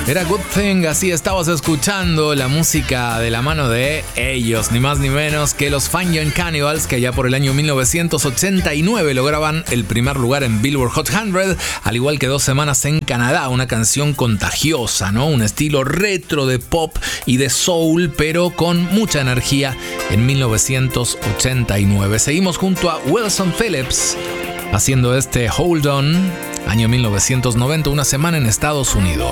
Era Good Thing, así estabas escuchando la música de la mano de ellos, ni más ni menos que los Fine Young Cannibals, que ya por el año 1989 lograban el primer lugar en Billboard Hot 100, al igual que 2 semanas en Canadá. Una canción contagiosa, ¿no? Un estilo retro de pop y de soul, pero con mucha energía en 1989. Seguimos junto a Wilson Phillips haciendo este Hold On, año 1990, una semana en Estados Unidos.